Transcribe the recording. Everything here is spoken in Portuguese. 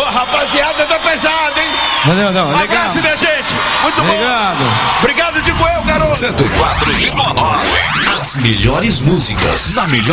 rapaziada, tá pesado, hein? Não, Um abraço, minha gente. Muito obrigado. Bom. Obrigado, digo eu, garoto. 104,9. As melhores músicas na melhor